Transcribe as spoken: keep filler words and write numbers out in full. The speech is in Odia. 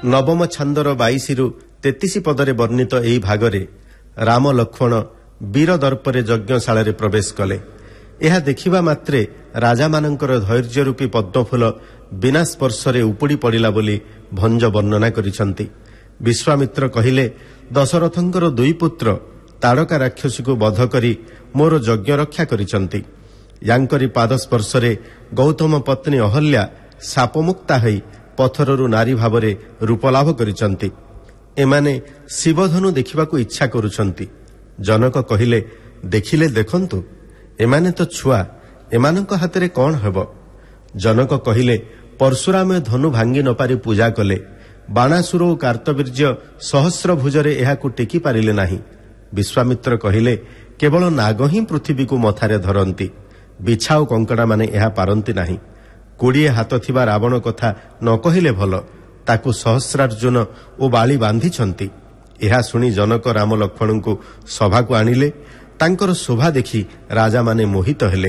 ନବମ ଛାନ୍ଦର ବାଇଶରୁ ତେତିଶ ପଦରେ ବର୍ଣ୍ଣିତ ଏହି ଭାଗରେ ରାମ ଲକ୍ଷ୍ମଣ ବୀର ଦର୍ପରେ ଯଜ୍ଞଶାଳାରେ ପ୍ରବେଶ କଲେ। ଏହା ଦେଖିବା ମାତ୍ରେ ରାଜାମାନଙ୍କର ଧୈର୍ଯ୍ୟ ରୂପୀ ପଦ୍ମଫୁଲ ବିନା ସ୍ପର୍ଶରେ ଉପୁଡ଼ି ପଡ଼ିଲା ବୋଲି ଭଞ୍ଜ ବର୍ଣ୍ଣନା କରିଛନ୍ତି। ବିଶ୍ୱାମିତ୍ର କହିଲେ, ଦଶରଥଙ୍କର ଦୁଇ ପୁତ୍ର ତାଡ଼କା ରାକ୍ଷସୀକୁ ବଧ କରି ମୋର ଯଜ୍ଞ ରକ୍ଷା କରିଛନ୍ତି। ୟାଙ୍କରି ପାଦ ସ୍ପର୍ଶରେ ଗୌତମ ପତ୍ନୀ ଅହଲ୍ୟା ସାପମୁକ୍ତା ହୋଇ ପଥରରୁ ନାରୀ ଭାବରେ ରୂପଲାଭ କରିଛନ୍ତି। ଏମାନେ ଶିବଧନୁ ଦେଖିବାକୁ ଇଚ୍ଛା କରୁଛନ୍ତି। ଜନକ କହିଲେ, ଦେଖିଲେ ଦେଖନ୍ତୁ, ଏମାନେ ତ ଛୁଆ, ଏମାନଙ୍କ ହାତରେ କ'ଣ ହେବ? ଜନକ କହିଲେ, ପରଶୁରାମ ଧନୁ ଭାଙ୍ଗି ନ ପାରି ପୂଜା କଲେ। ବାଣାସୁର ଓ କାର୍ତ୍ତବୀର୍ଯ୍ୟ ସହସ୍ର ଭୁଜରେ ଏହାକୁ ଟେକି ପାରିଲେ ନାହିଁ। ବିଶ୍ୱାମିତ୍ର କହିଲେ, କେବଳ ନାଗ ହିଁ ପୃଥିବୀକୁ ମଥାରେ ଧରନ୍ତି। ବିଛା ଓ କଙ୍କଡ଼ାମାନେ ଏହା ପାରନ୍ତି ନାହିଁ। କୋଡ଼ିଏ ହାତ ଥିବା ରାବଣ କଥା ନ କହିଲେ ଭଲ, ତାକୁ ସହସ୍ରାର୍ଜୁନ ଓ ବାଳି ବାନ୍ଧିଛନ୍ତି। ଏହା ଶୁଣି ଜନକ ରାମ ଲକ୍ଷ୍ମଣଙ୍କୁ ସଭାକୁ ଆଣିଲେ। ତାଙ୍କର ଶୋଭା ଦେଖି ରାଜାମାନେ ମୋହିତ ହେଲେ।